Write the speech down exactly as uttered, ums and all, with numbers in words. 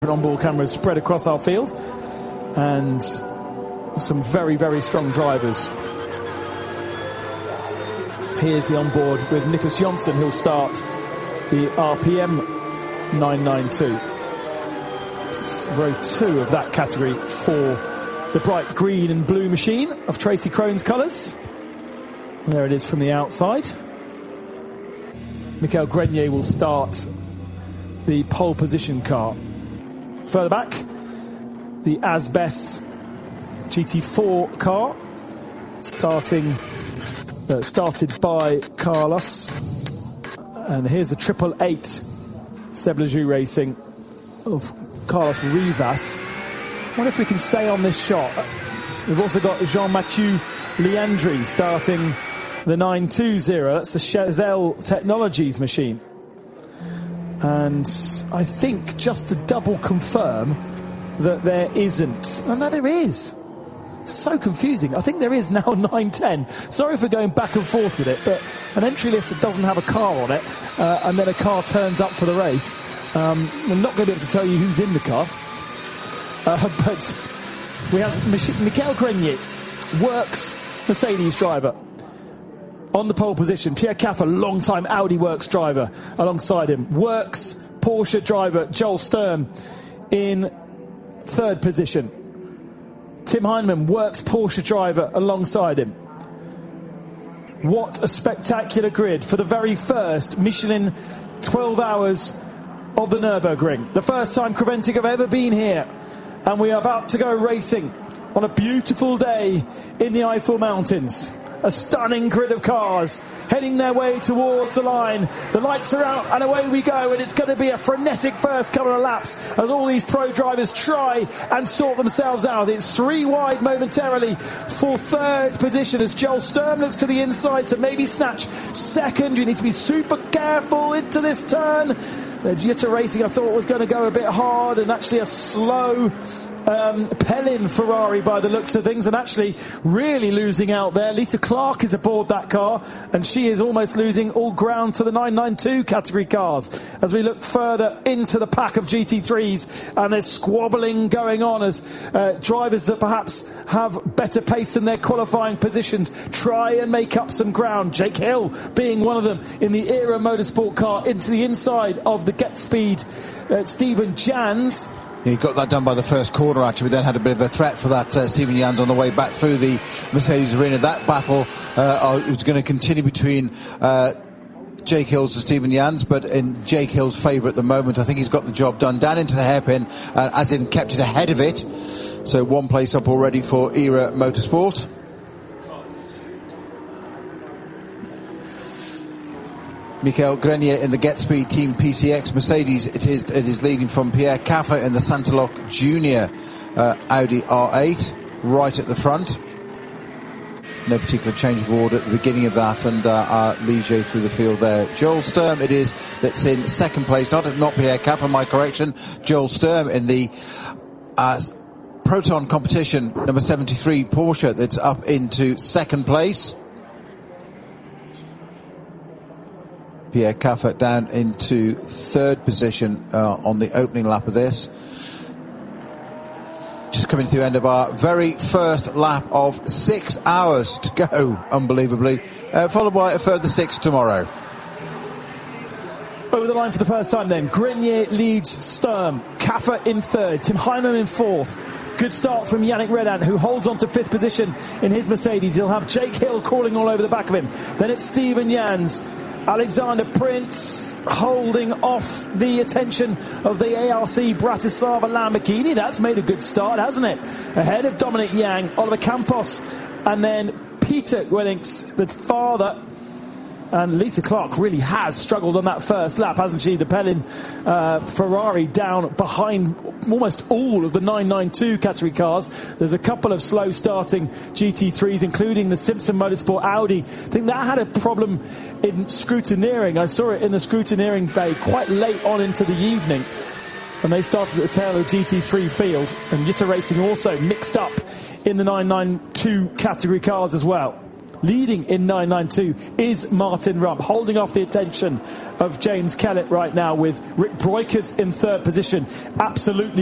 onboard cameras spread across our field, and some very, very strong drivers. Here's the onboard with Niklas Jonsson, who'll start the R P M nine ninety-two. Row two of that category for the bright green and blue machine of Tracy Krohn's colours. And there it is from the outside. Michael Grenier will start the pole position car. Further back, the Asbes G T four car, starting uh, started by Carlos. And here's the triple eight Seb Lejoux Racing of Carlos Rivas. I wonder if we can stay on this shot. We've also got Jean-Mathieu Leandri starting the nine twenty. That's the Chazelle Technologies machine. And I think just to double confirm that there isn't. Oh, no, there is. It's so confusing. I think there is now nine ten. Sorry for going back and forth with it, but an entry list that doesn't have a car on it, uh, and then a car turns up for the race. Um, I'm not going to be able to tell you who's in the car. Uh, but we have Mich- Michael Grenier, works Mercedes driver. On the pole position, Pierre Caffer, long-time Audi Works driver, alongside him. Works Porsche driver Joel Sturm in third position. Tim Heinemann, Works Porsche driver, alongside him. What a spectacular grid for the very first Michelin twelve hours of the Nürburgring. The first time Creventic have ever been here. And we are about to go racing on a beautiful day in the Eifel Mountains. A stunning grid of cars heading their way towards the line. The lights are out and away we go, and it's going to be a frenetic first couple of laps as all these pro drivers try and sort themselves out. It's three wide momentarily for third position as Joel Sturm looks to the inside to maybe snatch second. You need to be super careful into this turn. The Jutta Racing I thought was going to go a bit hard, and actually a slow Um, Pellin Ferrari by the looks of things, and actually really losing out there. Lisa Clark is aboard that car, and she is almost losing all ground to the nine ninety-two category cars as we look further into the pack of G T threes, and there's squabbling going on as uh, drivers that perhaps have better pace in their qualifying positions try and make up some ground. Jake Hill being one of them in the Era Motorsport car into the inside of the Get Speed uh, Stephen Jans. He got that done by the first corner, actually. We then had a bit of a threat for that uh, Stephen Jans on the way back through the Mercedes arena. That battle uh, was going to continue between uh, Jake Hills and Stephen Jans, but in Jake Hill's favour at the moment. I think he's got the job done. Down into the hairpin, uh, as in kept it ahead of it. So one place up already for Era Motorsport. Michael Grenier in the Get Speed Team P C X Mercedes. It is it is leading from Pierre Caffer in the Santalok Junior uh, Audi R eight, right at the front. No particular change of order at the beginning of that, and uh, uh, Ligier through the field there. Joel Sturm it is that's in second place, not not Pierre Caffer, my correction. Joel Sturm in the uh, Proton competition number seventy-three Porsche that's up into second place. Pierre Caffer down into third position uh, on the opening lap of this. Just coming to the end of our very first lap of six hours to go, unbelievably, uh, followed by a further six tomorrow. Over the line for the first time then. Grenier leads Sturm, Caffer in third, Tim Heinemann in fourth. Good start from Yannick Redan, who holds on to fifth position in his Mercedes. He'll have Jake Hill crawling all over the back of him. Then it's Stephen Jans. Alexander Prince holding off the attention of the A R C Bratislava Lamborghini. That's made a good start, hasn't it? Ahead of Dominic Yang, Oliver Campos, and then Peter Gwennings, the father. And Lisa Clark really has struggled on that first lap, hasn't she? The Pellin uh, Ferrari down behind almost all of the nine ninety-two category cars. There's a couple of slow starting G T threes, including the Simpson Motorsport Audi. I think that had a problem in scrutineering. I saw it in the scrutineering bay quite late on into the evening. And they started at the tail of the G T three field. And Jutta Racing also mixed up in the nine ninety-two category cars as well. Leading in nine ninety-two is Martin Rump, holding off the attention of James Kellett right now, with Rick Breukers in third position. Absolutely